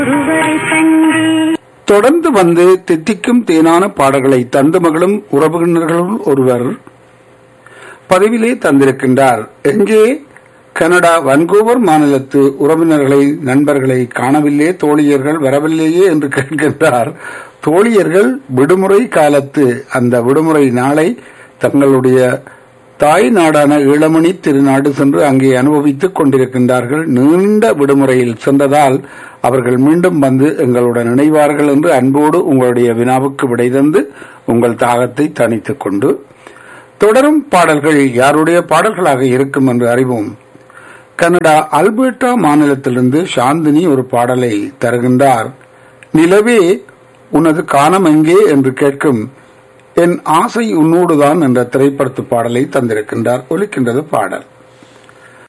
தொடர்ந்து வந்து தித்திக்கும் தேனான பாடல்களை தந்து மகளும் உறவினர்களும் ஒருவர் பதிவிலே தந்திருக்கின்றார். எங்கே கனடா வன்கூவர் மாநிலத்து உறவினர்களை நண்பர்களை காணவில்லை, தோழியர்கள் வரவில்லையே என்று கேட்கின்றார். தோழியர்கள் விடுமுறை காலத்து அந்த விடுமுறை நாளை தங்களுடைய தாய் நாடான ஈழமணி திருநாடு சென்று அங்கே அனுபவித்துக் கொண்டிருக்கின்றார்கள். நீண்ட விடுமுறையில் சென்றதால் அவர்கள் மீண்டும் வந்து எங்களுடன் இணைவார்கள் என்று அன்போடு உங்களுடைய வினாவுக்கு விடை தந்து உங்கள் தாகத்தை தணித்துக் கொண்டு தொடரும் பாடல்கள் யாருடைய பாடல்களாக இருக்கும் என்று அறிவோம். கனடா அல்பர்டா மாநிலத்திலிருந்து சாந்தினி ஒரு பாடலை தருகின்றார். நிலவே உனது காணம் எங்கே என்று கேட்கும் என் ஆசை உன்னோடுதான் என்ற திரைப்படத்து பாடலை தந்திருக்கின்றார். ஒலிக்கின்றது பாடல்.